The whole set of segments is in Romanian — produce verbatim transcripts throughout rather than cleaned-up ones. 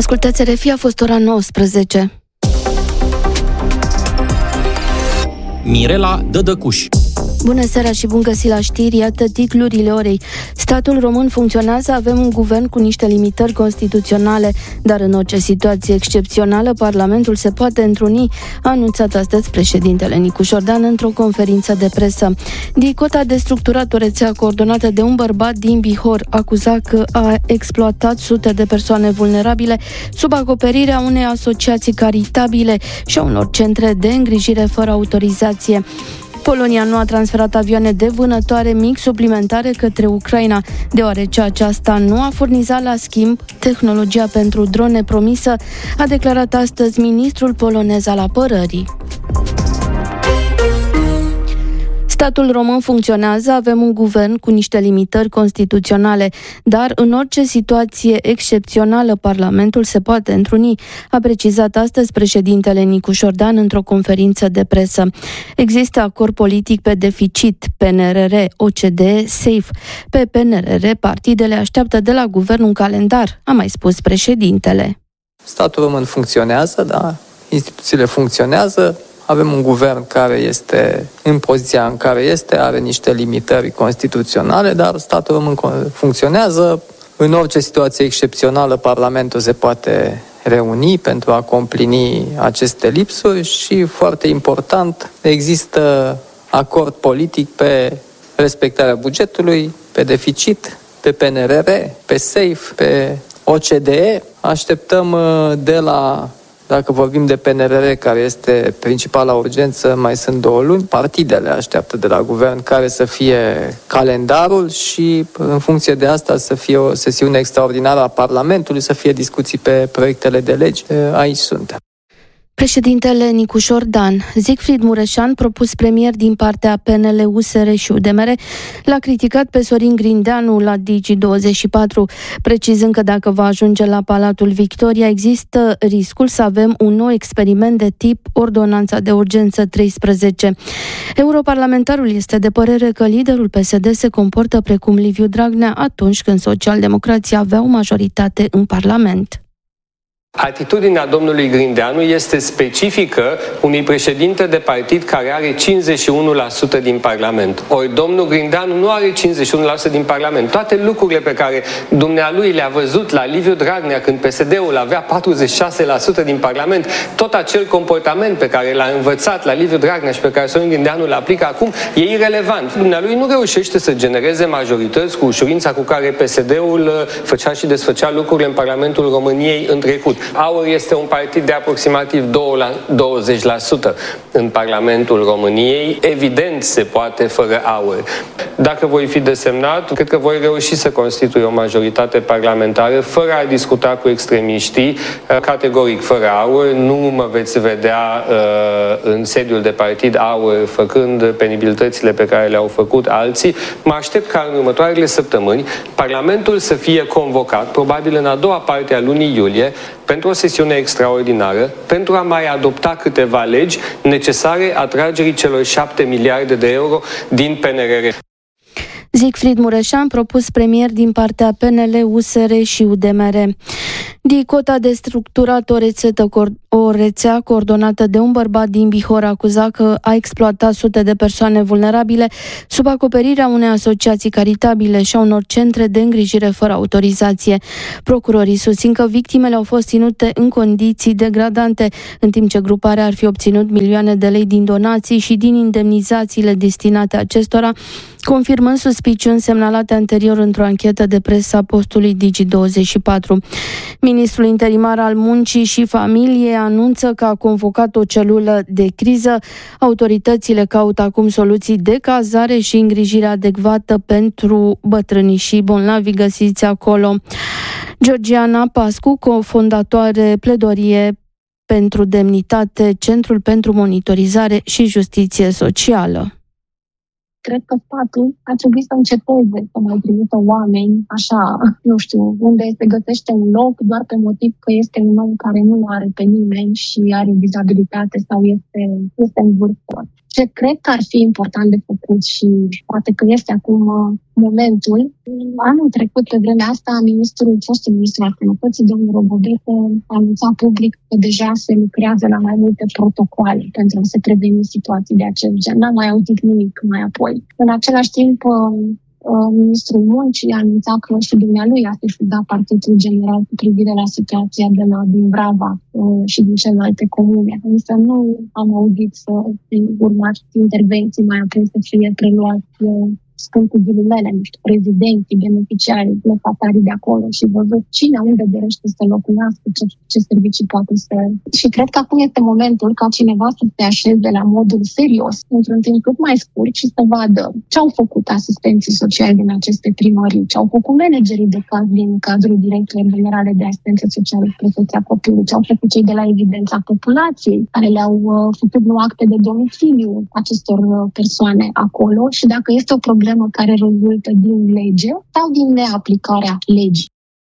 Ascultați R F I, a fost ora nouăsprezece. Mirela Dădăcuș. Bună seara și bun găsit la știri, iată titlurile orei. Statul român funcționează, avem un guvern cu niște limitări constituționale, dar în orice situație excepțională, Parlamentul se poate întruni, a anunțat astăzi președintele Nicu Șordan într-o conferință de presă. DICOT a destructurat o rețea coordonată de un bărbat din Bihor, acuzat că a exploatat sute de persoane vulnerabile sub acoperirea unei asociații caritabile și a unor centre de îngrijire fără autorizație. Polonia nu a transferat avioane de vânătoare MiG suplimentare către Ucraina, deoarece aceasta nu a furnizat la schimb tehnologia pentru drone promisă, a declarat astăzi ministrul polonez al apărării. Statul român funcționează, avem un guvern cu niște limitări constituționale, dar în orice situație excepțională Parlamentul se poate întruni, a precizat astăzi președintele Nicu Șordan într-o conferință de presă. Există acord politic pe deficit, P N R R, O C D E, SAFE. Pe P N R R, partidele așteaptă de la guvern un calendar, a mai spus președintele. Statul român funcționează, da, instituțiile funcționează. Avem un guvern care este în poziția în care este, are niște limitări constituționale, dar statul român funcționează. În orice situație excepțională, Parlamentul se poate reuni pentru a complini aceste lipsuri și, foarte important, există acord politic pe respectarea bugetului, pe deficit, pe P N R R, pe SAFE, pe O C D E. Așteptăm de la... Dacă vorbim de P N R R, care este principala urgență, mai sunt două luni, partidele așteaptă de la guvern care să fie calendarul și în funcție de asta să fie o sesiune extraordinară a Parlamentului, să fie discuții pe proiectele de legi. Aici suntem. Președintele Nicu Șordan. Siegfried Mureșan, propus premier din partea P N L, U S R și U D M R, l-a criticat pe Sorin Grindeanu la Digi douăzeci și patru, precizând că dacă va ajunge la Palatul Victoria, există riscul să avem un nou experiment de tip Ordonanța de Urgență treisprezece. Europarlamentarul este de părere că liderul P S D se comportă precum Liviu Dragnea atunci când socialdemocrații aveau majoritate în Parlament. Atitudinea domnului Grindeanu este specifică unui președinte de partid care are cincizeci și unu la sută din Parlament. Ori domnul Grindeanu nu are cincizeci și unu la sută din Parlament. Toate lucrurile pe care dumnealui le-a văzut la Liviu Dragnea când P S D-ul avea patruzeci și șase la sută din Parlament, tot acel comportament pe care l-a învățat la Liviu Dragnea și pe care Sorin Grindeanu îl aplică acum, e irelevant. Dumnealui nu reușește să genereze majorități cu ușurința cu care P S D-ul făcea și desfăcea lucrurile în Parlamentul României în trecut. AUR este un partid de aproximativ douăzeci la sută în Parlamentul României. Evident se poate fără AUR. Dacă voi fi desemnat, cred că voi reuși să constitui o majoritate parlamentară fără a discuta cu extremiștii, categoric fără AUR. Nu mă veți vedea uh, în sediul de partid AUR făcând penibilitățile pe care le-au făcut alții. Mă aștept ca în următoarele săptămâni Parlamentul să fie convocat, probabil în a doua parte a lunii iulie, pentru o sesiune extraordinară, pentru a mai adopta câteva legi necesare atragerii celor șapte miliarde de euro din P N R R. Siegfried Mureșan, propus premier din partea P N L, U S R și U D M R. DICOT a destructurat o, rețetă, o rețea coordonată de un bărbat din Bihor, acuzat că a exploatat sute de persoane vulnerabile sub acoperirea unei asociații caritabile și a unor centre de îngrijire fără autorizație. Procurorii susțin că victimele au fost ținute în condiții degradante, în timp ce gruparea ar fi obținut milioane de lei din donații și din indemnizațiile destinate acestora, confirmând suspiciuni semnalate anterior într-o anchetă de presă a postului Digi douăzeci și patru. Ministrul interimar al Muncii și Familiei anunță că a convocat o celulă de criză. Autoritățile caută acum soluții de cazare și îngrijire adecvată pentru bătrânii și bolnavi găsiți acolo. Georgiana Pascu, cofondatoare Pledorie pentru Demnitate, Centrul pentru Monitorizare și Justiție Socială. Cred că statul ar trebui să înceteze să mai trimită oameni așa, nu știu, unde se găsește un loc doar pe motiv că este un om care nu are pe nimeni și are dizabilitate sau este, este în vârstă. Ce cred că ar fi important de făcut și poate că este acum momentul, anul trecut, pe vremea asta, ministrul, fostul ministru al Sănătății, domnul Robodetă, a anunțat public că deja se lucrează la mai multe protocoale pentru a se preveni situații de acest gen. N-am mai auzit nimic mai apoi. În același timp, ministrul Muncii a anunțat că și dumnealui a sesizat Partidul General cu privire la situația de la din Brava și din celelalte comune. Însă nu am auzit să urmați intervenții mai apoi să fie preluați, spun cu ghilimele, nu știu, prezidenții, beneficiarii, lăsatarii de acolo și văzut cine unde dorește să locuiască, ce, ce servicii poate să... Și cred că acum este momentul ca cineva să se așeze la modul serios, într-un timp cât mai scurt și să vadă ce au făcut asistenții sociali din aceste primării, ce au făcut managerii de caz din cadrul Direcției Generale de Asistență Socială și Protecția Copilului, ce au făcut cei de la Evidența Populației, care le-au uh, făcut nu acte de domiciliu acestor uh, persoane acolo și dacă este o problemă care rezultă din lege sau din neaplicarea legii.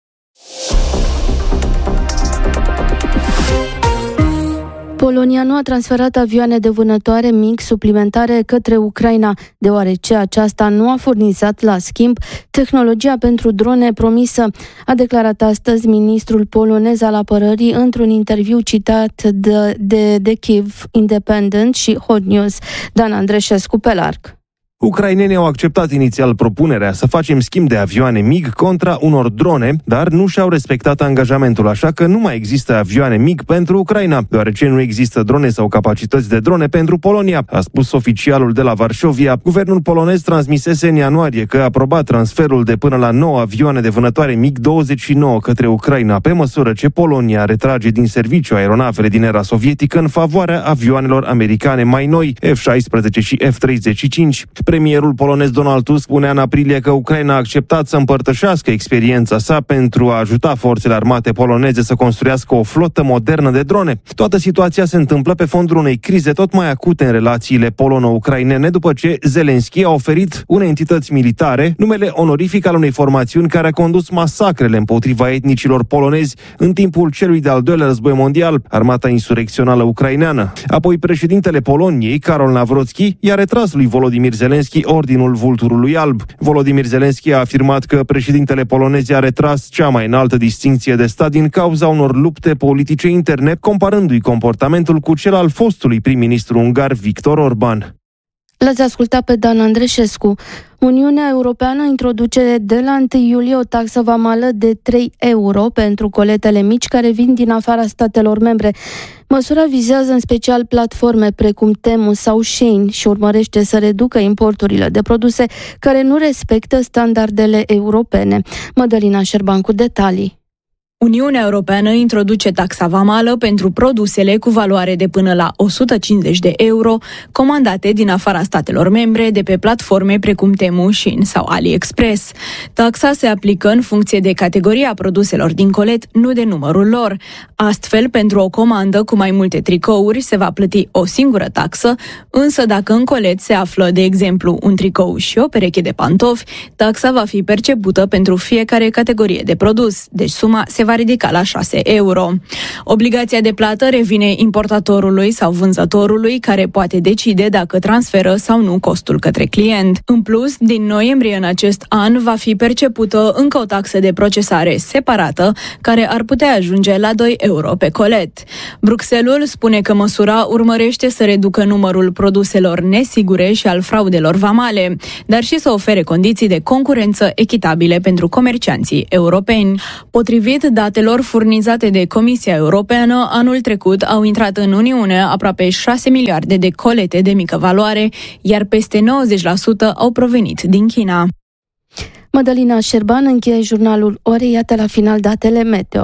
Polonia nu a transferat avioane de vânătoare MiG suplimentare către Ucraina, deoarece aceasta nu a furnizat la schimb tehnologia pentru drone promisă, a declarat astăzi ministrul polonez al apărării într-un interviu citat de, de, de Kyiv Independent și Hot News. Dan Andreșescu pe larg. Ucrainenii au acceptat inițial propunerea să facem schimb de avioane MiG contra unor drone, dar nu și-au respectat angajamentul, așa că nu mai există avioane MiG pentru Ucraina, deoarece nu există drone sau capacități de drone pentru Polonia, a spus oficialul de la Varșovia. Guvernul polonez transmisese în ianuarie că a aprobat transferul de până la nouă avioane de vânătoare MiG douăzeci și nouă către Ucraina, pe măsură ce Polonia retrage din serviciu aeronavele din era sovietică în favoarea avioanelor americane mai noi, F șaisprezece și F treizeci și cinci. Premierul polonez Donald Tusk spunea în aprilie că Ucraina a acceptat să împărtășească experiența sa pentru a ajuta forțele armate poloneze să construiască o flotă modernă de drone. Toată situația se întâmplă pe fondul unei crize tot mai acute în relațiile polono-ucrainene, după ce Zelenski a oferit unei entități militare numele onorific al unei formațiuni care a condus masacrele împotriva etnicilor polonezi în timpul celui de-al doilea război mondial, armata insurecțională ucraineană. Apoi președintele Poloniei, Karol Nawrocki, i-a retras lui Volodymyr Zelenski ordinul Vulturului Alb. Volodymyr Zelenski a afirmat că președintele polonez i-a retras cea mai înaltă distincție de stat din cauza unor lupte politice interne, comparându-i comportamentul cu cel al fostului prim-ministru ungar Viktor Orban. L-ați ascultat pe Dan Andreșescu. Uniunea Europeană introduce de la întâi iulie o taxă vamală de trei euro pentru coletele mici care vin din afara statelor membre. Măsura vizează în special platforme precum Temu sau Shein și urmărește să reducă importurile de produse care nu respectă standardele europene. Mădălina Șerban cu detalii. Uniunea Europeană introduce taxa vamală pentru produsele cu valoare de până la o sută cincizeci de euro, comandate din afara statelor membre de pe platforme precum Temu, Shein sau AliExpress. Taxa se aplică în funcție de categoria produselor din colet, nu de numărul lor. Astfel, pentru o comandă cu mai multe tricouri se va plăti o singură taxă, însă dacă în colet se află, de exemplu, un tricou și o pereche de pantofi, taxa va fi percepută pentru fiecare categorie de produs, deci suma se va va ridica la șase euro. Obligația de plată revine importatorului sau vânzătorului, care poate decide dacă transferă sau nu costul către client. În plus, din noiembrie în acest an va fi percepută încă o taxă de procesare separată, care ar putea ajunge la doi euro pe colet. Bruxelles spune că măsura urmărește să reducă numărul produselor nesigure și al fraudelor vamale, dar și să ofere condiții de concurență echitabile pentru comercianții europeni. Potrivit datelor furnizate de Comisia Europeană, anul trecut au intrat în Uniune aproape șase miliarde de colete de mică valoare, iar peste nouăzeci la sută au provenit din China. Mădălina Șerban încheie jurnalul orei, iată la final datele meteo.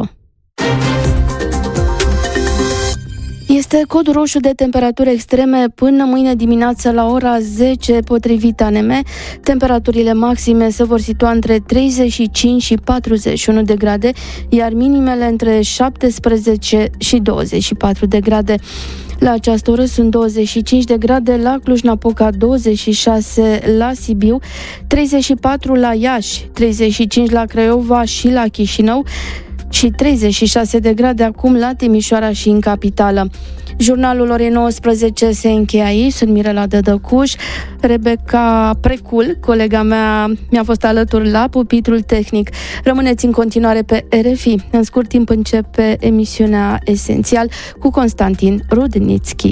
Este cod roșu de temperaturi extreme până mâine dimineață la ora zece, potrivit A N M. Temperaturile maxime se vor situa între treizeci și cinci și patruzeci și unu de grade, iar minimele între șaptesprezece și douăzeci și patru de grade. La această oră sunt douăzeci și cinci de grade la Cluj-Napoca, douăzeci și șase la Sibiu, treizeci și patru la Iași, treizeci și cinci la Craiova și la Chișinău și treizeci și șase de grade acum la Timișoara și în capitală. Jurnalul orei nouăsprezece se încheie aici. Sunt Mirela Dădăcuș. Rebecca Precul, colega mea, mi-a fost alături la pupitrul tehnic. Rămâneți în continuare pe R F I. În scurt timp începe emisiunea Esențial cu Constantin Rudnitski.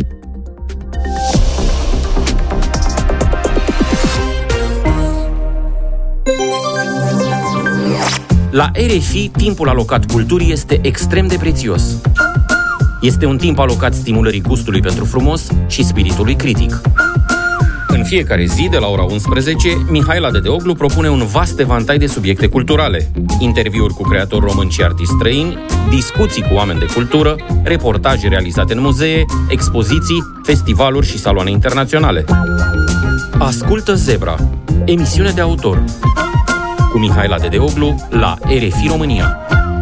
La R F I, timpul alocat culturii este extrem de prețios. Este un timp alocat stimulării gustului pentru frumos și spiritului critic. În fiecare zi, de la ora unsprezece, Mihaela Dedeoglu propune un vast evantai de subiecte culturale. Interviuri cu creatori români și artiști străini, discuții cu oameni de cultură, reportaje realizate în muzee, expoziții, festivaluri și saloane internaționale. Ascultă Zebra, emisiune de autor, cu Mihaela Dedeoglu la R F I România.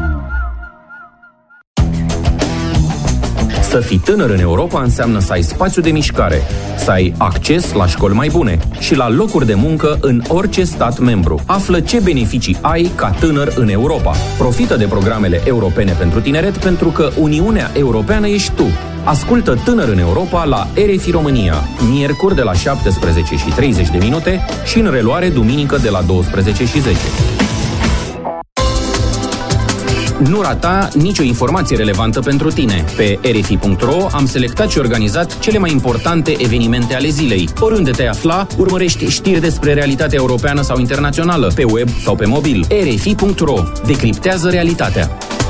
Să fii tânăr în Europa înseamnă să ai spațiu de mișcare, să ai acces la școli mai bune și la locuri de muncă în orice stat membru. Află ce beneficii ai ca tânăr în Europa. Profită de programele europene pentru tineret, pentru că Uniunea Europeană ești tu. Ascultă Tânăr în Europa la R F I România, miercuri de la șaptesprezece și treizeci de minute și în reluare duminică de la douăsprezece și zece. Nu rata nicio informație relevantă pentru tine. Pe r f i punct r o am selectat și organizat cele mai importante evenimente ale zilei. Oriunde te afla, urmărești știri despre realitatea europeană sau internațională, pe web sau pe mobil. r f i punct r o. Decriptează realitatea.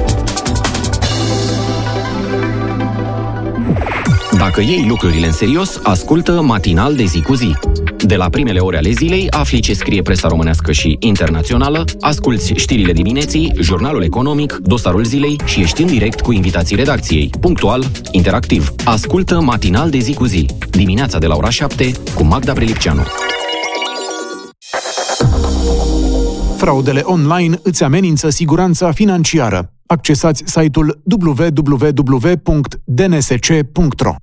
Dacă iei lucrurile în serios, ascultă Matinal de zi cu zi. De la primele ore ale zilei, afli ce scrie presa românească și internațională, asculți știrile dimineții, jurnalul economic, dosarul zilei și ești în direct cu invitații redacției. Punctual, interactiv. Ascultă Matinal de zi cu zi. Dimineața de la ora șapte cu Magda Prelipceanu. Fraudele online îți amenință siguranța financiară. Accesați site-ul w w w punct d n s c punct r o.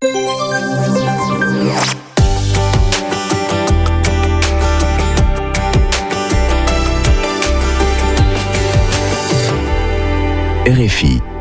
R F I